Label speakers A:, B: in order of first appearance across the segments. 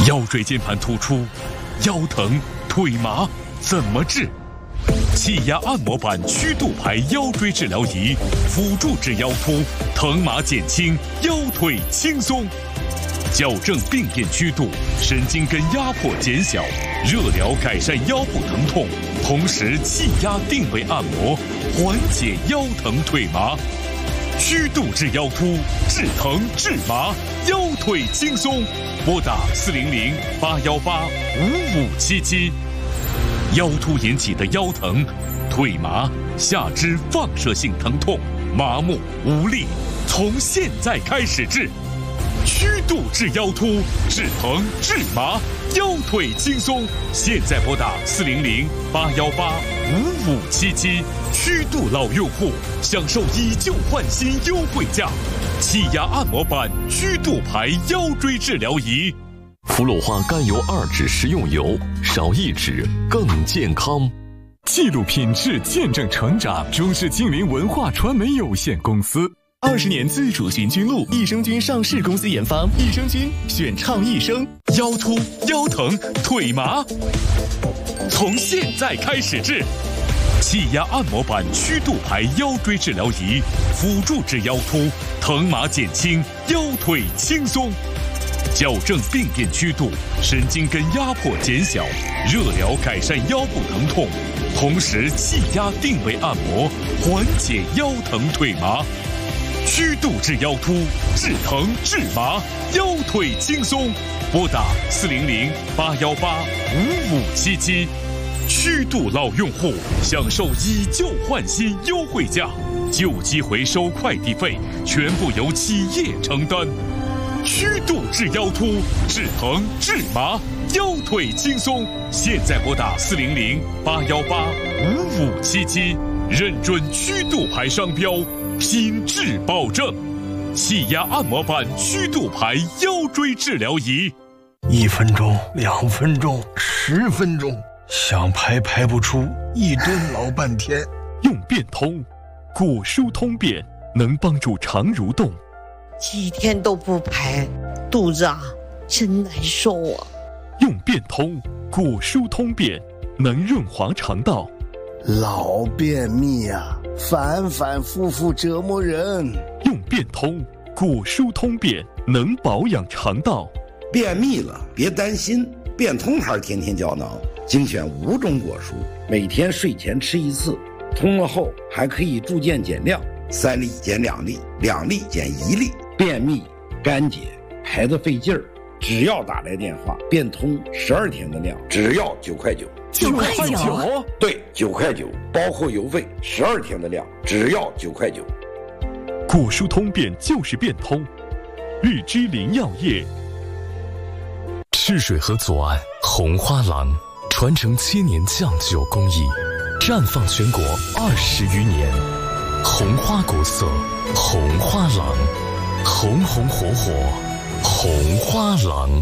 A: 腰椎间盘突出、腰疼、腿麻怎么治？气压按摩板曲度排腰椎治疗仪，辅助治腰突，疼麻减轻，腰腿轻松。矫正病变曲度，神经根压迫减小，热疗改善腰部疼痛，同时气压定位按摩，缓解腰疼腿麻。曲度治腰突，治疼治麻，腰腿轻松。拨打400-818-5577。腰突引起的腰疼、腿麻、下肢放射性疼痛、麻木无力，从现在开始治。曲度治腰突，治疼治麻，腰腿轻松。现在拨打400-818-5577。曲度老用户享受以旧换新优惠价，气压按摩板曲度排腰椎治疗仪。
B: 福鲁化甘油2酯食用油，少1酯更健康。
C: 记录品质，见证成长。中视金陵文化传媒有限公司
D: 20年自主寻菌录，益生菌上市公司研发，益生菌选畅益生。
A: 腰突、腰疼、腿麻，从现在开始治。气压按摩板曲度排腰椎治疗仪，辅助治腰突，疼麻减轻，腰腿轻松。矫正病变曲度，神经根压迫减小，热疗改善腰部疼痛，同时气压定位按摩，缓解腰疼腿麻。曲度治腰突，治疼治麻，腰腿轻松。拨打400-818-5577。曲度老用户享受以旧换新优惠价，旧机回收快递费全部由企业承担。曲度治腰突，治疼治麻，腰腿轻松。现在拨打400-818-5577，认准曲度牌商标，品质保证。气压按摩板曲度牌腰椎治疗仪
E: ，1分钟、2分钟、10分钟，想排不出，一蹲老半天。
C: 用变通，果舒通便能帮助肠蠕动。
F: 几天都不排，肚子真难受啊。
C: 用变通，果舒通便能润滑肠道。
E: 老便秘啊，反复折磨人。
C: 用变通，果舒通便能保养肠道。
G: 便秘了别担心，变通牌天天胶囊精选5种果蔬，每天睡前吃1次，通了后还可以逐渐减量，3粒减2粒，2粒减1粒。便秘、干结、排得费劲儿，只要打来电话，变通12天的量，只要9块9。
D: 9块9？
G: 对，9块9，包括邮费，12天的量，只要9块9。
C: 果蔬通便就是变通，日之林药业。
B: 赤水河左岸红花廊，传承7年酱酒工艺，绽放全国20余年。红花国色，红花廊，红红火火，红花廊。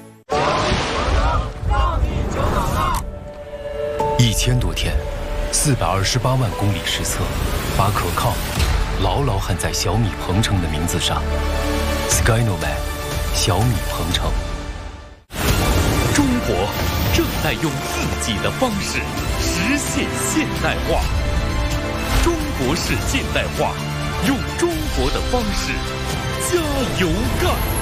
H: 1000多天，428万公里实测，把可靠牢牢焊在小米鹏程的名字上。Skynoman， 小米鹏程。
A: 中国正在用自己的方式实现现代化。中国式现代化，用中国的方式加油干。